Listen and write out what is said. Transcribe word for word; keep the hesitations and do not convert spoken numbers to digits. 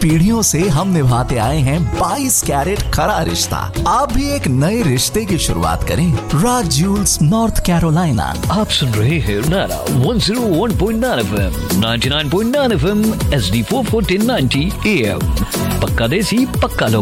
पीढ़ियों से हम निभाते आए हैं बाईस कैरेट खरा रिश्ता। आप भी एक नए रिश्ते की शुरुआत करें। राज ज्यूल्स, नॉर्थ कैरोलिना। आप सुन रहे हैं नारा one zero one point nine FM, ninety nine point nine FM, H D four fourteen ninety am. पक्का देसी, पक्का लोग।